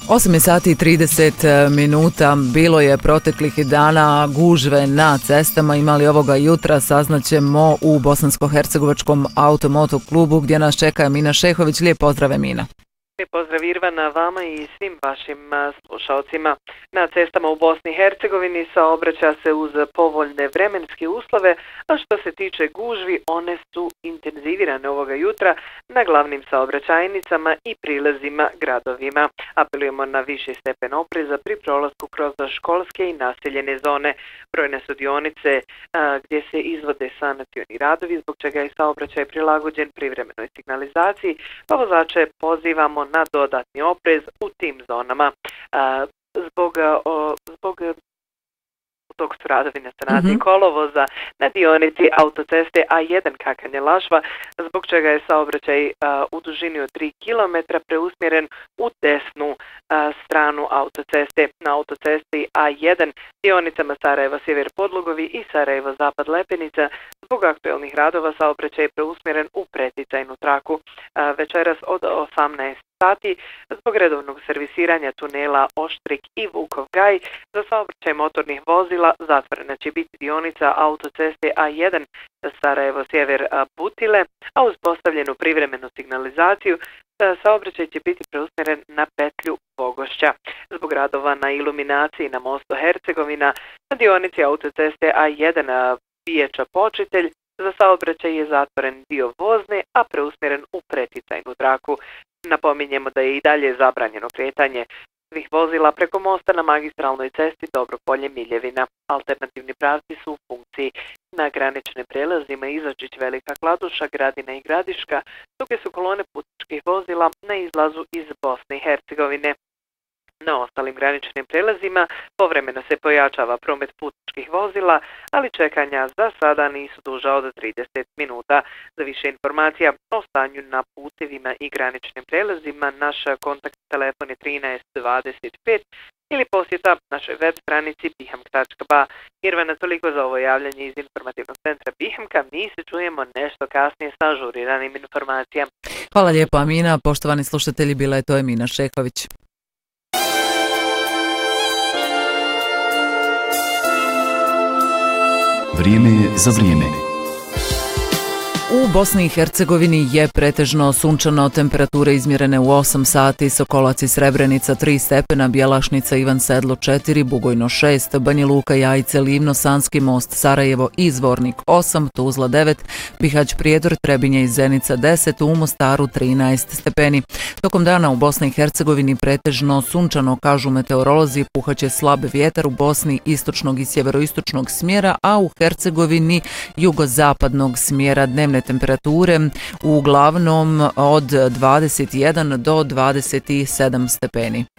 8 sati i 30 minuta bilo je proteklih dana gužve na cestama. Imali ovoga jutra, saznaćemo u Bosansko-hercegovačkom automoto klubu gdje nas čeka Mina Šehović. Lijep pozdrav, Mina. Pozdrav Irvana vama i svim vašim slušalcima. Na cestama u Bosni i Hercegovini saobraća se uz povoljne vremenske uslove, a što se tiče gužvi, one su intenzivirane ovoga jutra na glavnim saobraćajnicama i prilazima gradovima. Apelujemo na viši stepen opreza pri prolasku kroz školske i naseljene zone. Brojne su dionice gdje se izvode sanacioni radovi, zbog čega je saobraćaj prilagođen privremenoj signalizaciji, pa vozače pozivamo na dodatni oprez u tim zonama. Zbog tog su radovi na sanaciji kolovoza na dionici autoceste A1 Kakanje-Lašva, zbog čega je saobraćaj u dužini od 3 km preusmjeren u desnu stranu autoceste. Na autocesti A1 dionicama Sarajevo-Sjever Podlogovi i Sarajevo-Zapad Lepenica zbog aktuelnih radova saobraćaj je preusmjeren u preticajnu traku. Večeras od 18 sati zbog redovnog servisiranja tunela Oštrik i Vukov Gaj za saobraćaj motornih vozila zatvorena će biti dionica autoceste A1 Sarajevo-Sjever Butile, a uz postavljenu privremenu signalizaciju saobraćaj će biti preusmjeren na petlju Bogošća. Zbog radova na iluminaciji na mostu Hercegovina na dionici autoceste A1 Biječa Počitelj za saobraćaj je zatvoren dio vozne, a preusmjeren u preticajnu traku. Napominjemo da je i dalje zabranjeno kretanje svih vozila preko mosta na magistralnoj cesti Dobropolje-Miljevina. Alternativni pravci su u funkciji. Na graničnim prelazima Izačić, Velika Kladuša, Gradina i Gradiška duge su kolone putničkih vozila na izlazu iz Bosne i Hercegovine. Na ostalim graničnim prelazima povremeno se pojačava promet putničkih vozila, ali čekanja za sada nisu duža od 30 minuta. Za više informacija o stanju na putevima i graničnim prelazima naš kontakt telefon je 13 25 ili posjeta našoj web stranici biham.ba. Irvana, toliko za ovo javljanje iz informativnog centra Bihamka. Mi se čujemo nešto kasnije sa ažuriranim informacijama. Hvala lijepo, Amina. Poštovani slušatelji, bila je to Mina Šehović. Vrijeme je za vrijeme. U Bosni i Hercegovini je pretežno sunčano, temperature izmjerene u 8 sati, Sokolac i Srebrenica 3 stepena, Bjelašnica, Ivan Sedlo 4, Bugojno 6, Banja Luka, Jajce, Livno, Sanski most, Sarajevo i Zvornik 8, Tuzla 9, Bihać, Prijedor, Trebinje i Zenica 10, u Mostaru 13 stepeni. Tokom dana u Bosni i Hercegovini pretežno sunčano, kažu meteorolozi, puhaće slab vjetar u Bosni istočnog i sjeveroistočnog smjera, a u Hercegovini jugozapadnog smjera. Dnevne temperature uglavnom od 21 do 27 stepeni.